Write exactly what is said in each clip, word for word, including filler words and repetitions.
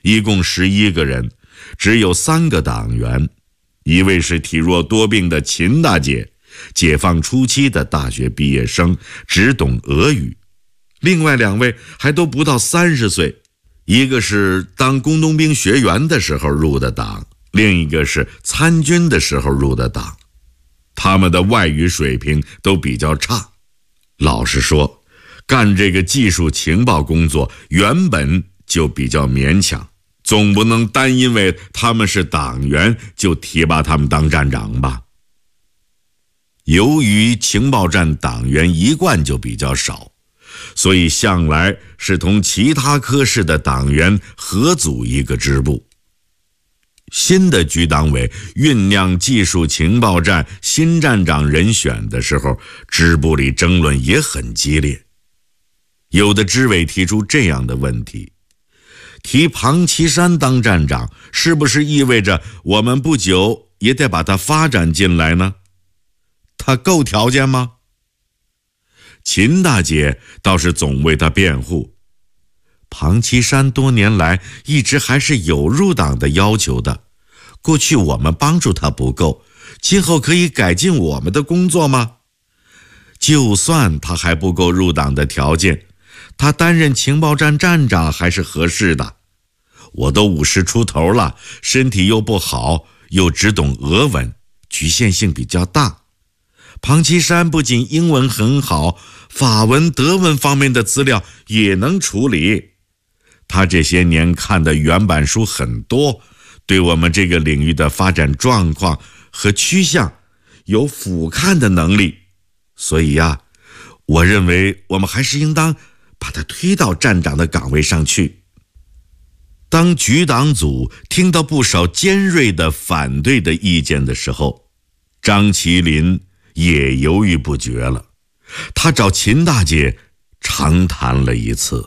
一共十一个人，只有三个党员，一位是体弱多病的秦大姐，解放初期的大学毕业生，只懂俄语。另外两位还都不到三十岁，一个是当工农兵学员的时候入的党，另一个是参军的时候入的党。他们的外语水平都比较差。老实说，干这个技术情报工作原本就比较勉强，总不能单因为他们是党员就提拔他们当站长吧。由于情报站党员一贯就比较少，所以向来是同其他科室的党员合组一个支部。新的局党委酝酿技术情报站新站长人选的时候，支部里争论也很激烈。有的支委提出这样的问题：提庞其山当站长，是不是意味着我们不久也得把他发展进来呢？他够条件吗？秦大姐倒是总为他辩护，庞其山多年来一直还是有入党的要求的，过去我们帮助他不够，今后可以改进我们的工作吗？就算他还不够入党的条件，他担任情报站站长还是合适的。我都五十出头了，身体又不好，又只懂俄文，局限性比较大。庞其山不仅英文很好，法文、德文方面的资料也能处理。他这些年看的原版书很多，对我们这个领域的发展状况和趋向有俯瞰的能力。所以呀、啊，我认为我们还是应当把他推到站长的岗位上去。当局党组听到不少尖锐的反对的意见的时候，张麒麟也犹豫不决了。他找秦大姐长谈了一次。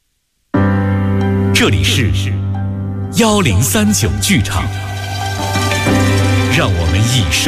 这里是一零三九剧场，让我们以声